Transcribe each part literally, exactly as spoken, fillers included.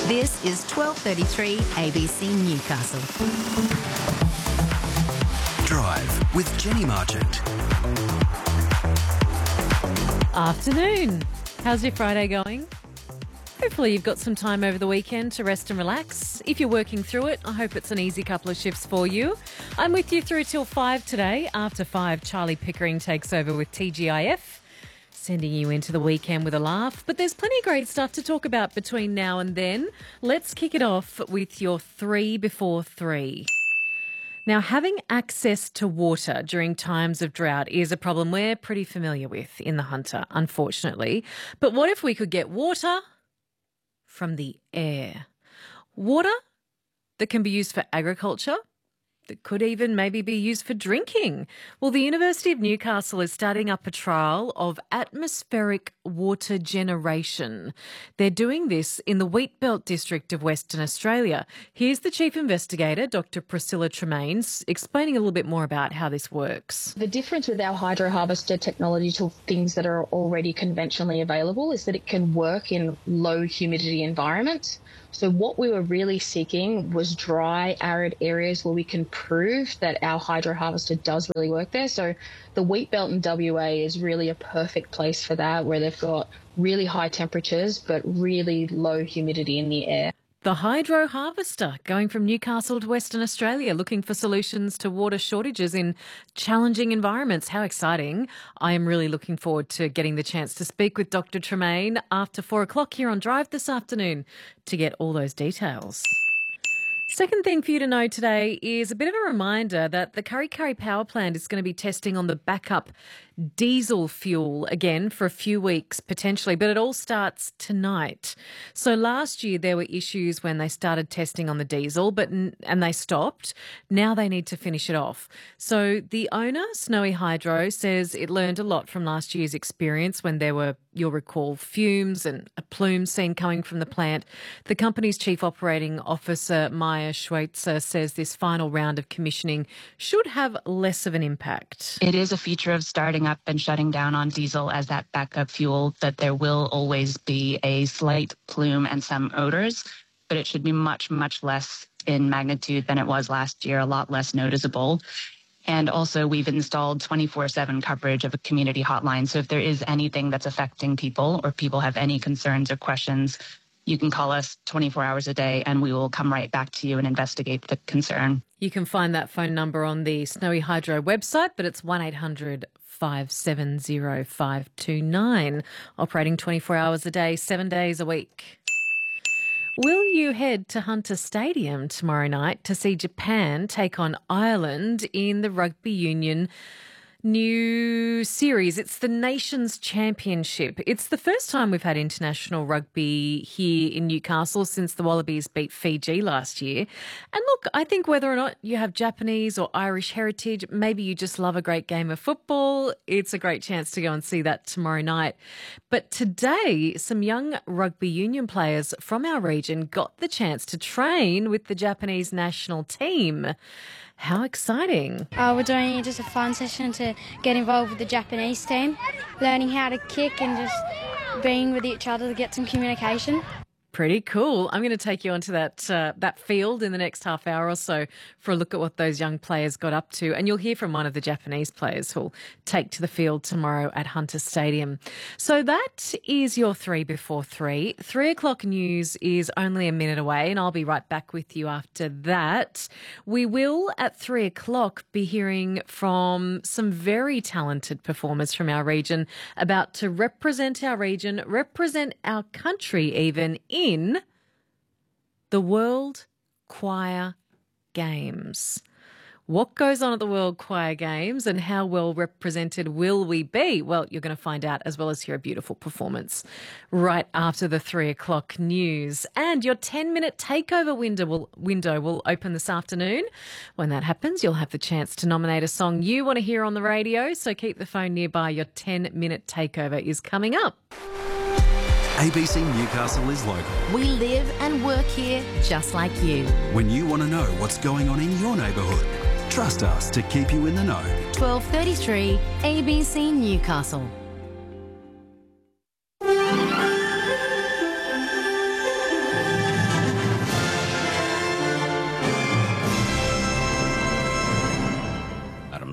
This is twelve thirty-three A B C Newcastle. Drive with Jenny Marchant. Afternoon. How's your Friday going? Hopefully you've got some time over the weekend to rest and relax. If you're working through it, I hope it's an easy couple of shifts for you. I'm with you through till five today. After five, Charlie Pickering takes over with T G I F, sending you into the weekend with a laugh. But there's plenty of great stuff to talk about between now and then. Let's kick it off with your three before three. Now, having access to water during times of drought is a problem we're pretty familiar with in the Hunter, unfortunately. But what if we could get water from the air? Water that can be used for agriculture, that could even maybe be used for drinking. Well, the University of Newcastle is starting up a trial of atmospheric water generation. They're doing this in the Wheatbelt district of Western Australia. Here's the Chief Investigator, Doctor Priscilla Tremaine, explaining a little bit more about how this works. The difference with our hydro harvester technology to things that are already conventionally available is that it can work in low humidity environments. So what we were really seeking was dry, arid areas where we can prove that our hydro harvester does really work there. So the Wheatbelt in W A is really a perfect place for that, where they've got really high temperatures but really low humidity in the air. The hydro harvester going from Newcastle to Western Australia, looking for solutions to water shortages in challenging environments. How exciting. I am really looking forward to getting the chance to speak with Doctor Tremaine after four o'clock here on Drive this afternoon to get all those details. Second thing for you to know today is a bit of a reminder that the Kurri Kurri Power Plant is going to be testing on the backup diesel fuel again for a few weeks potentially, but it all starts tonight. So last year there were issues when they started testing on the diesel, but and they stopped. Now they need to finish it off. So the owner, Snowy Hydro, says it learned a lot from last year's experience when there were, you'll recall, fumes and a plume seen coming from the plant. The company's chief operating officer, Maya Schweitzer, says this final round of commissioning should have less of an impact. It is a feature of starting up and shutting down on diesel as that backup fuel that there will always be a slight plume and some odors, but it should be much, much less in magnitude than it was last year, a lot less noticeable. And also we've installed twenty-four seven coverage of a community hotline. So if there is anything that's affecting people or people have any concerns or questions, you can call us twenty-four hours a day and we will come right back to you and investigate the concern. You can find that phone number on the Snowy Hydro website, but it's one eight hundred five seven zero five two nine, operating twenty-four hours a day, seven days a week. Will you head to Hunter Stadium tomorrow night to see Japan take on Ireland in the Rugby Union new series? It's the Nations Championship. It's the first time we've had international rugby here in Newcastle since the Wallabies beat Fiji last year. And look, I think whether or not you have Japanese or Irish heritage, maybe you just love a great game of football, it's a great chance to go and see that tomorrow night. But today, some young rugby union players from our region got the chance to train with the Japanese national team. How exciting. Uh, we're doing just a fun session to get involved with the Japanese team, learning how to kick and just being with each other to get some communication. Pretty cool. I'm going to take you onto that uh, that field in the next half hour or so for a look at what those young players got up to. And you'll hear from one of the Japanese players who'll take to the field tomorrow at Hunter Stadium. So that is your three before three. Three o'clock news is only a minute away, and I'll be right back with you after that. We will, at three o'clock, be hearing from some very talented performers from our region about to represent our region, represent our country even, in in the World Choir Games. What goes on at the World Choir Games and how well represented will we be? Well, you're going to find out, as well as hear a beautiful performance right after the three o'clock news. And your ten-minute takeover window will, window will open this afternoon. When that happens, you'll have the chance to nominate a song you want to hear on the radio, so keep the phone nearby. Your ten-minute takeover is coming up. A B C Newcastle is local. We live and work here just like you. When you want to know what's going on in your neighbourhood, trust us to keep you in the know. twelve thirty-three A B C Newcastle.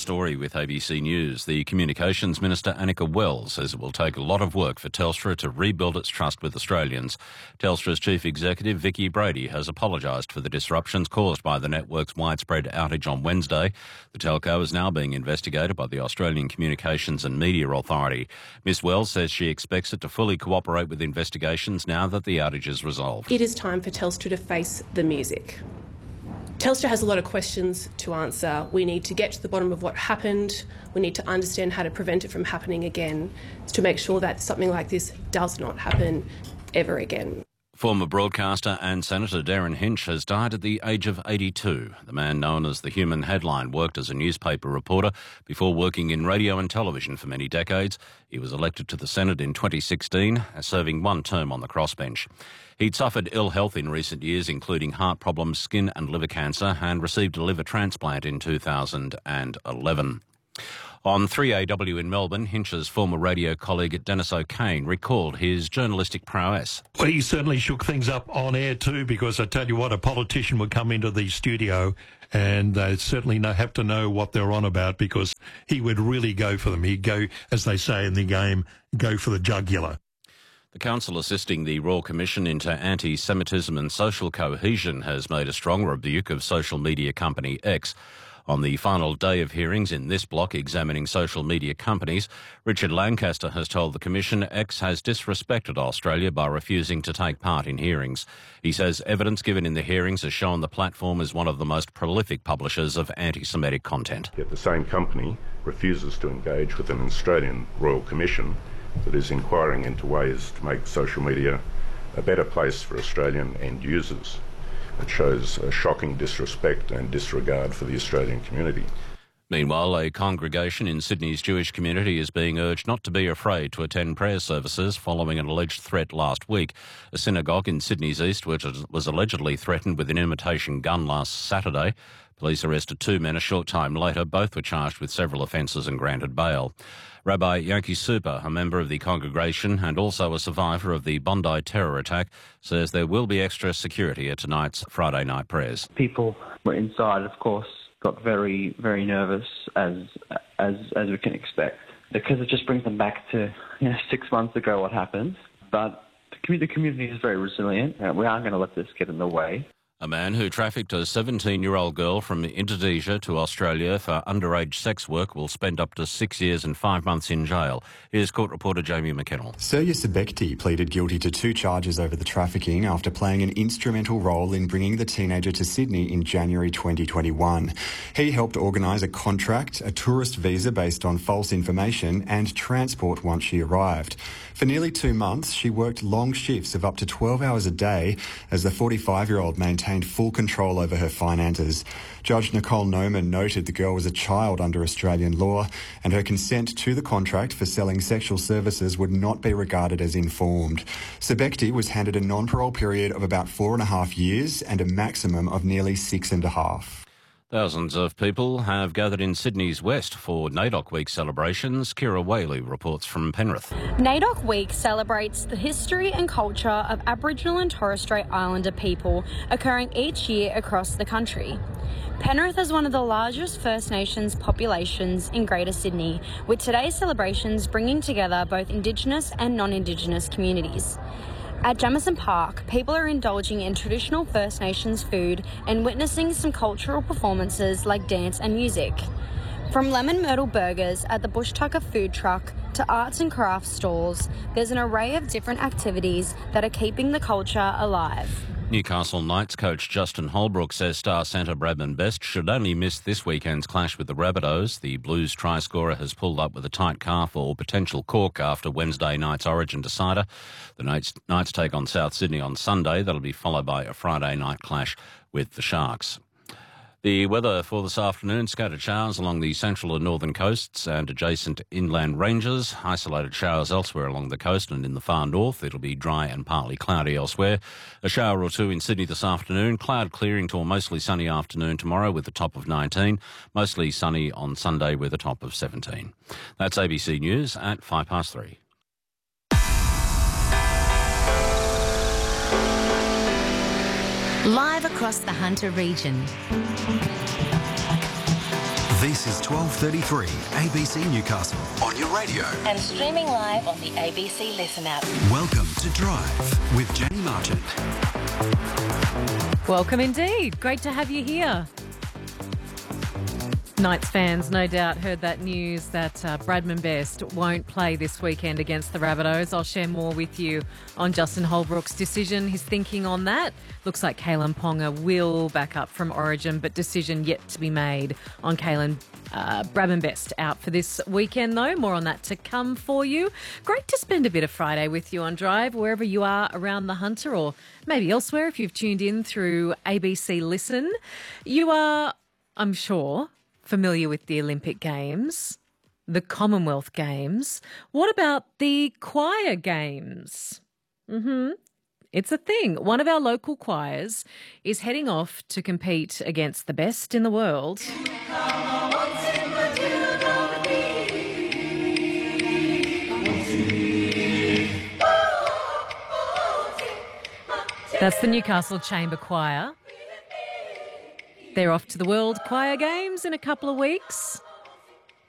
Story with A B C News. The Communications Minister, Annika Wells, says it will take a lot of work for Telstra to rebuild its trust with Australians. Telstra's Chief Executive, Vicki Brady, has apologised for the disruptions caused by the network's widespread outage on Wednesday. The telco is now being investigated by the Australian Communications and Media Authority. Miss Wells says she expects it to fully cooperate with investigations now that the outage is resolved. It is time for Telstra to face the music. Telstra has a lot of questions to answer. We need to get to the bottom of what happened. We need to understand how to prevent it from happening again, to make sure that something like this does not happen ever again. Former broadcaster and Senator Darren Hinch has died at the age of eighty-two. The man, known as the Human Headline, worked as a newspaper reporter before working in radio and television for many decades. He was elected to the Senate in twenty sixteen, serving one term on the crossbench. He'd suffered ill health in recent years, including heart problems, skin and liver cancer, and received a liver transplant in two thousand eleven. On three A W in Melbourne, Hinch's former radio colleague Dennis O'Kane recalled his journalistic prowess. Well, he certainly shook things up on air too, because I tell you what, a politician would come into the studio and they certainly have to know what they're on about, because he would really go for them. He'd go, as they say in the game, go for the jugular. The council assisting the Royal Commission into Anti-Semitism and Social Cohesion has made a strong rebuke of social media company X. On the final day of hearings in this block examining social media companies, Richard Lancaster has told the Commission X has disrespected Australia by refusing to take part in hearings. He says evidence given in the hearings has shown the platform is one of the most prolific publishers of anti-Semitic content. Yet the same company refuses to engage with an Australian Royal Commission that is inquiring into ways to make social media a better place for Australian end users. It shows a shocking disrespect and disregard for the Australian community. Meanwhile, a congregation in Sydney's Jewish community is being urged not to be afraid to attend prayer services following an alleged threat last week. A synagogue in Sydney's east, which was allegedly threatened with an imitation gun last Saturday. Police arrested two men a short time later. Both were charged with several offences and granted bail. Rabbi Yankee Super, a member of the congregation and also a survivor of the Bondi terror attack, says there will be extra security at tonight's Friday night prayers. People were inside, of course, got very, very nervous, as as as we can expect, because it just brings them back to, you know, six months ago what happened. But the community, the community is very resilient, and we aren't going to let this get in the way. A man who trafficked a seventeen-year-old girl from Indonesia to Australia for underage sex work will spend up to six years and five months in jail. Here's court reporter Jamie McKennell. Surya Sebekti pleaded guilty to two charges over the trafficking after playing an instrumental role in bringing the teenager to Sydney in January twenty twenty-one. He helped organise a contract, a tourist visa based on false information, and transport once she arrived. For nearly two months, she worked long shifts of up to twelve hours a day as the forty-five-year-old maintained full control over her finances. Judge Nicole Noman noted the girl was a child under Australian law and her consent to the contract for selling sexual services would not be regarded as informed. Sebekti was handed a non-parole period of about four and a half years and a maximum of nearly six and a half. Thousands of people have gathered in Sydney's west for NAIDOC Week celebrations. Kira Whaley reports from Penrith. NAIDOC Week celebrates the history and culture of Aboriginal and Torres Strait Islander people occurring each year across the country. Penrith is one of the largest First Nations populations in Greater Sydney, with today's celebrations bringing together both Indigenous and non-Indigenous communities. At Jamison Park, people are indulging in traditional First Nations food and witnessing some cultural performances like dance and music. From lemon myrtle burgers at the Bush Tucker food truck to arts and crafts stalls, there's an array of different activities that are keeping the culture alive. Newcastle Knights coach Justin Holbrook says star centre Bradman Best should only miss this weekend's clash with the Rabbitohs. The Blues try scorer has pulled up with a tight calf or potential cork after Wednesday night's Origin decider. The Knights, Knights take on South Sydney on Sunday. That'll be followed by a Friday night clash with the Sharks. The weather for this afternoon, scattered showers along the central and northern coasts and adjacent inland ranges. Isolated showers elsewhere along the coast and in the far north. It'll be dry and partly cloudy elsewhere. A shower or two in Sydney this afternoon. Cloud clearing to a mostly sunny afternoon tomorrow with a top of nineteen. Mostly sunny on Sunday with a top of seventeen. That's A B C News at five past three. Live across the Hunter region. This is twelve thirty-three A B C Newcastle on your radio. And streaming live on the A B C Listen app. Welcome to Drive with Jenny Marchant. Welcome indeed. Great to have you here. Knights fans no doubt heard that news that uh, Bradman Best won't play this weekend against the Rabbitohs. I'll share more with you on Justin Holbrook's decision, his thinking on that. Looks like Kalen Ponga will back up from Origin, but decision yet to be made on Kalen uh, Bradman Best out for this weekend, though. More on that to come for you. Great to spend a bit of Friday with you on Drive, wherever you are around the Hunter or maybe elsewhere if you've tuned in through A B C Listen. You are, I'm sure, familiar with the Olympic Games, the Commonwealth Games. What about the choir games? Mm-hmm. It's a thing. One of our local choirs is heading off to compete against the best in the world. That's the Newcastle Chamber Choir. They're off to the World Choir Games in a couple of weeks.